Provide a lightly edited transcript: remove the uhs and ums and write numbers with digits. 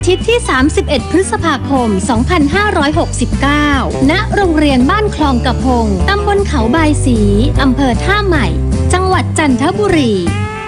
อาทิตย์ที่ 31 พฤษภาคม 2569 ณ โรงเรียนบ้านคลองกระพง ตำบลเขาบายศรี อำเภอท่าใหม่ จังหวัดจันทบุรี